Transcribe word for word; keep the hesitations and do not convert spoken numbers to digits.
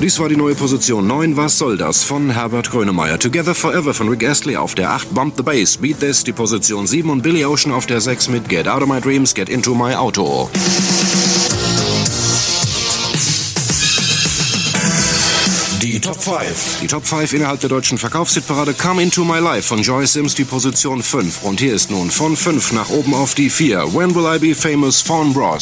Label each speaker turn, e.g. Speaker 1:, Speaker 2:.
Speaker 1: Dies war die neue Position neun, Was soll das? Von Herbert Grönemeyer. Together Forever von Rick Astley auf der acht, Bump the Bass, Beat This, die Position sieben und Billy Ocean auf der sechs mit Get Out of My Dreams, Get Into My Auto. Die Top fünf. Die Top fünf innerhalb der deutschen Verkaufshitparade. Come Into My Life von Joy Sims, die Position fünf. Und hier ist nun von fünf nach oben auf die vier. When Will I Be Famous von Bros.